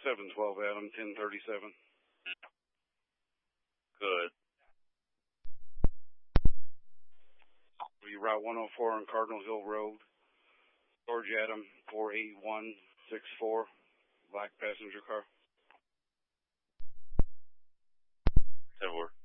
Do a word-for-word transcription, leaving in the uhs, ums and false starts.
seven twelve Adam, ten thirty-seven. Good. You Route one oh four on Cardinal Hill Road. George Adam, four eight one six four. Black passenger car. ten four.